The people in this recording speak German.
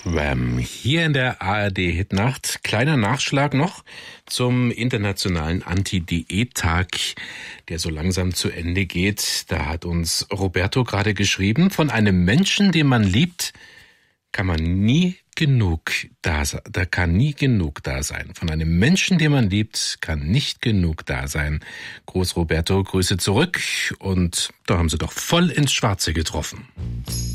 Wham! Hier in der ARD Hitnacht. Kleiner Nachschlag noch zum internationalen Anti-Diät-Tag, der so langsam zu Ende geht. Da hat uns Roberto gerade geschrieben, von einem Menschen, den man liebt, kann man nie genug da sein. Da kann nie genug da sein. Von einem Menschen, den man liebt, kann nicht genug da sein. Groß Roberto, Grüße zurück. Und da haben Sie doch voll ins Schwarze getroffen.